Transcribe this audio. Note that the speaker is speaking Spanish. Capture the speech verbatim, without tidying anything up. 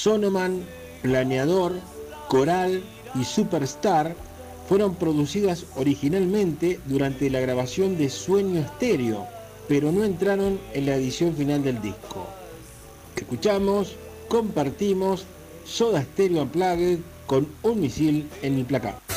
Sonoman, Planeador, Coral y Superstar fueron producidas originalmente durante la grabación de Sueño Estéreo, pero no entraron en la edición final del disco. Escuchamos, compartimos Soda Stereo Unplugged con Un misil en mi placar.